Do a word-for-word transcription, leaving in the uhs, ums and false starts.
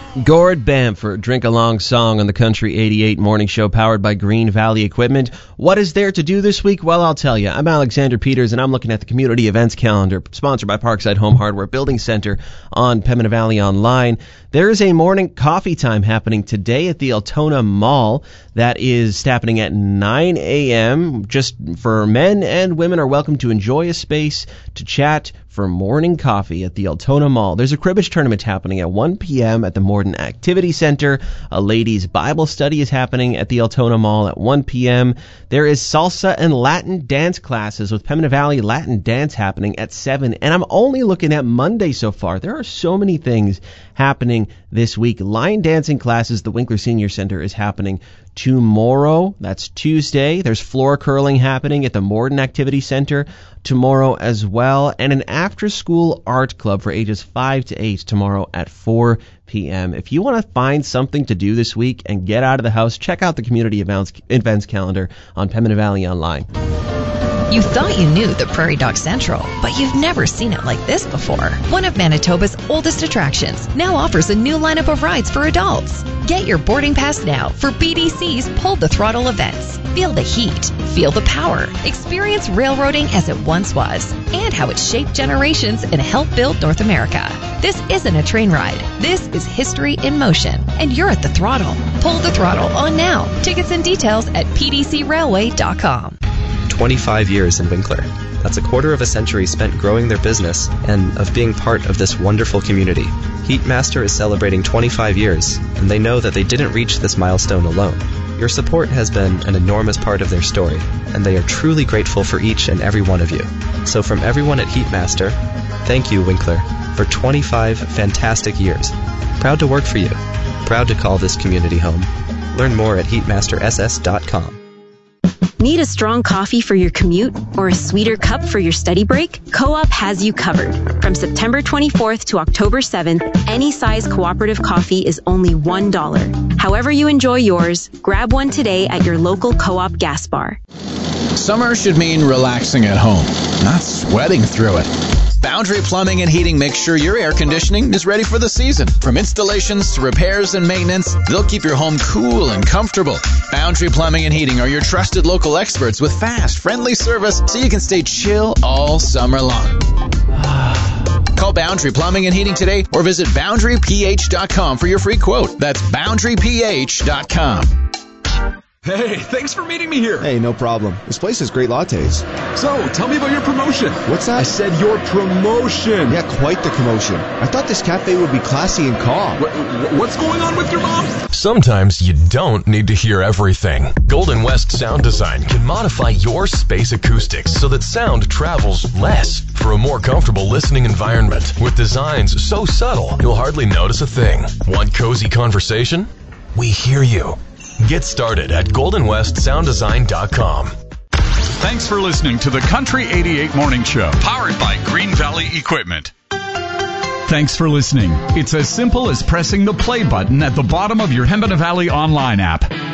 Gord Bamford, Drink Along Song on the Country eighty-eight Morning Show, powered by Green Valley Equipment. What is there to do this week? Well, I'll tell you. I'm Alexander Peters, and I'm looking at the community events calendar, sponsored by Parkside Home Hardware Building Center on Pembina Valley Online. There is a morning coffee time happening today at the Altona Mall. That is happening at nine a.m. Just for men and women are welcome to enjoy a space to chat for morning coffee at the Altona Mall. There's a cribbage tournament happening at one p.m. at the Morden Activity Center. A ladies' Bible study is happening at the Altona Mall at one p.m. There is salsa and Latin dance classes with Pembina Valley Latin Dance happening at seven. And I'm only looking at Monday so far. There are so many things happening this week. Line dancing classes, the Winkler Senior Center, is happening tomorrow. That's Tuesday. There's floor curling happening at the Morden Activity Center tomorrow as well. And an after-school art club for ages five to eight tomorrow at four p.m. If you want to find something to do this week and get out of the house, check out the community events, events calendar on Pembina Valley Online. You thought you knew the Prairie Dog Central, but you've never seen it like this before. One of Manitoba's oldest attractions now offers a new lineup of rides for adults. Get your boarding pass now for B D C's Pull the Throttle events. Feel the heat, feel the power, experience railroading as it once was, and how it shaped generations and helped build North America. This isn't a train ride. This is history in motion, and you're at the throttle. Pull the Throttle on now. Tickets and details at p d c railway dot com. twenty-five years in Winkler. That's a quarter of a century spent growing their business and of being part of this wonderful community. Heatmaster is celebrating twenty-five years, and they know that they didn't reach this milestone alone. Your support has been an enormous part of their story, and they are truly grateful for each and every one of you. So from everyone at Heatmaster, thank you, Winkler, for twenty-five fantastic years. Proud to work for you. Proud to call this community home. Learn more at heatmaster s s dot com. Need a strong coffee for your commute or a sweeter cup for your study break? Co-op has you covered. From September twenty-fourth to October seventh, any size cooperative coffee is only one dollar. However you enjoy yours, grab one today at your local Co-op gas bar. Summer should mean relaxing at home, not sweating through it. Boundary Plumbing and Heating makes sure your air conditioning is ready for the season. From installations to repairs and maintenance, they'll keep your home cool and comfortable. Boundary Plumbing and Heating are your trusted local experts with fast, friendly service so you can stay chill all summer long. Call Boundary Plumbing and Heating today or visit boundary p h dot com for your free quote. That's boundary p h dot com. Hey, thanks for meeting me here. Hey, no problem. This place has great lattes. So, tell me about your promotion. What's that? I said your promotion. Yeah, quite the commotion. I thought this cafe would be classy and calm. What, what's going on with your mom? Sometimes you don't need to hear everything. Golden West Sound Design can modify your space acoustics so that sound travels less for a more comfortable listening environment. With designs so subtle, you'll hardly notice a thing. Want cozy conversation? We hear you. Get started at golden west sound design dot com. Thanks for listening to the Country eighty-eight Morning Show, powered by Green Valley Equipment. Thanks for listening. It's as simple as pressing the play button at the bottom of your Pembina Valley online app.